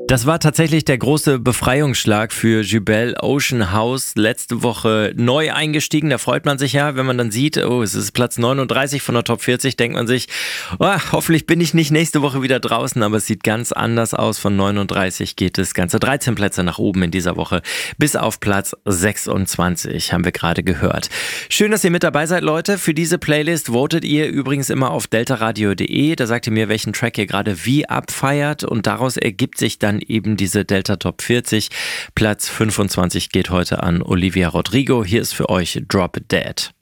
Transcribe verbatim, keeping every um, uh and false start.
Das war tatsächlich der große Befreiungsschlag für Jubel Ocean House. Letzte Woche neu eingestiegen. Da freut man sich ja, wenn man dann sieht, oh, es ist Platz neununddreißig von der Top vierzig, denkt man sich, oh, hoffentlich bin ich nicht nächste Woche wieder draußen, aber es sieht ganz anders aus. Von neununddreißig geht es ganze dreizehn Plätze nach oben in dieser Woche bis auf Platz sechsundzwanzig, haben wir gerade gehört. Schön, dass ihr mit dabei seid, Leute. Für diese Playlist votet ihr übrigens immer auf deltaradio punkt de. Da sagt ihr mir, welchen Track ihr gerade wie abfeiert und daraus ergibt sich dann eben diese Delta Top vierzig. Platz fünfundzwanzig geht heute an Olivia Rodrigo. Hier ist für euch Drop Dead.